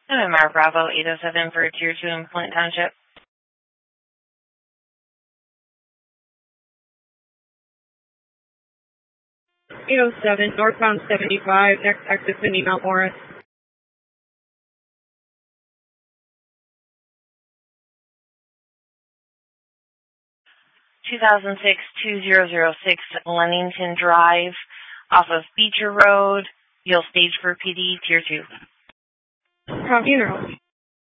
MMR Bravo 807 for Tier 2 in Flint Township. 807, northbound 75, next exit Cindy Mount Morris. 2006-2006 Lennington Drive off of Beecher Road. You'll stage for PD Tier 2. Funeral.